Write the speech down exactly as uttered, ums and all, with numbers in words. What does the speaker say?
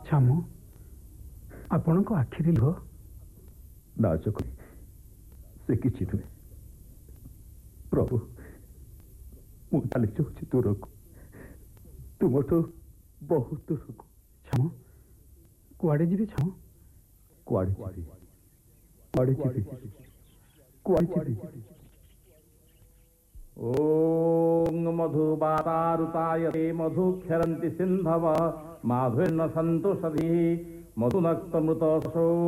छामु आपण को आखिरी लुह ना चको से किछि नुहे प्रभु मु चली जाऊँ दूर को तुम तो बहुत दूर को छामु कुआड़े जीवे छामु कुआड़े जीवे कुआड़े जीवे कुआड़े जीवे ओम मधुबातारुतायते मधुक्षरन्ति सिन्धव माधुर्न सन्तु सधी मधुनक्तमृतसो